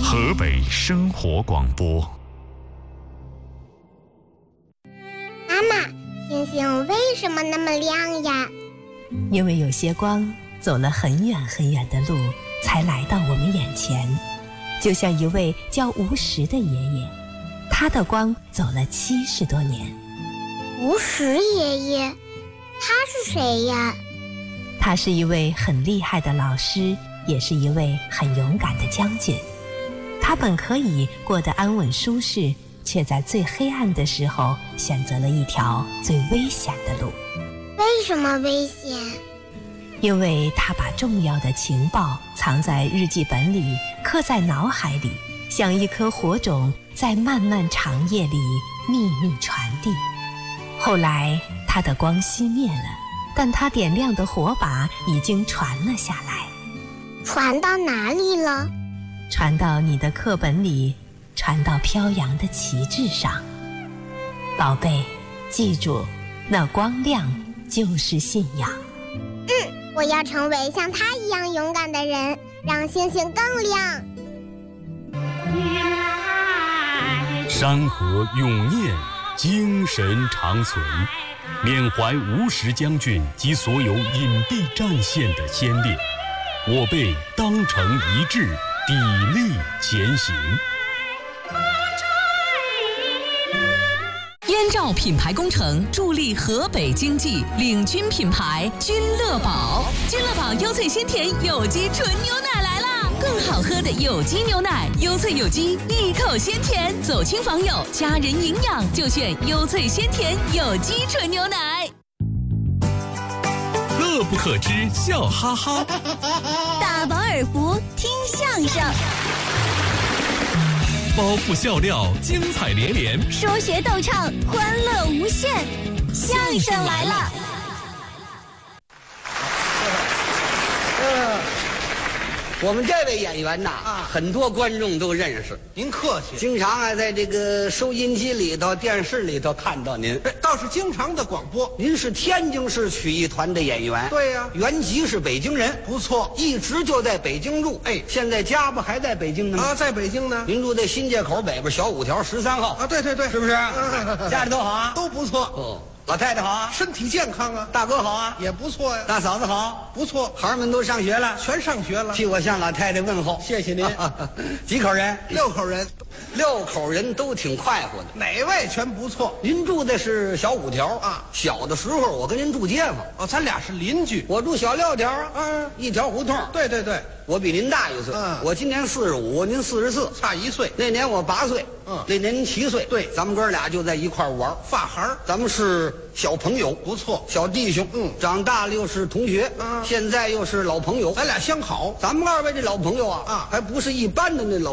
河北生活广播。 妈妈，星星为什么那么亮呀？ 因为有些光走了很远很远的路，才来到我们眼前。就像一位叫吴石的爷爷，他的光走了70多年。 吴石爷爷，他是谁呀？ 他是一位很厉害的老师，也是一位很勇敢的将军。他本可以过得安稳舒适，却在最黑暗的时候选择了一条最危险的路。 为什么危险？ 因为他把重要的情报藏在日记本里，刻在脑海里，像一颗火种，在漫漫长夜里秘密传递。后来他的光熄灭了，但他点亮的火把已经传了下来。 传到哪里了？ 传到你的课本里，传到飘扬的旗帜上。宝贝，记住，那光亮就是信仰。 我要成为像他一样勇敢的人，让星星更亮。 山河永念，精神长存，缅怀吴石将军及所有隐蔽战线的先烈，我辈当成一致，砥砺前行。 燕赵品牌工程助力河北经济，领军品牌君乐宝。君乐宝优萃鲜甜有机纯牛奶来啦！更好喝的有机牛奶，优萃有机，一口鲜甜，走亲访友，家人营养就选优萃鲜甜有机纯牛奶。 乐不可支，笑哈哈。 大饱耳福，听相声。 包袱笑料，精彩连连； 说学逗唱，欢乐无限。相声来了！ 我们这位演员呐，很多观众都认识。 您客气， 经常在这个收音机里头、电视里头看到您。 倒是经常的广播。 您是天津市曲艺团的演员， 对呀， 原籍是北京人， 不错， 一直就在北京住。 哎， 现在家不还在北京呢吗？ 啊，在北京呢。 您住在新街口北边小5条13号啊？对对对， 是不是？家里都好啊？ 都不错。 哦，老太太好啊？ 身体健康啊？ 大哥好啊？ 也不错呀。 大嫂子好？ 不错。 孩儿们都上学了？ 全上学了。 替我向老太太问候， 谢谢您。 几口人 ？6口人。 6口人都挺快活的， 哪位全不错。 您住的是小5条啊？小的时候我跟您住街坊。 哦，咱俩是邻居。 我住小6条啊，一条胡同。 对对对， 我比您大1岁。我今年45，您44， 差1岁。 那年我8岁，那年您7岁。 对， 咱们哥俩就在一块玩， 发孩儿。 咱们是小朋友， 不错， 小弟兄。长大了又是同学，现在又是老朋友， 咱俩相好。 咱们2位这老朋友啊，还不是一般的那老。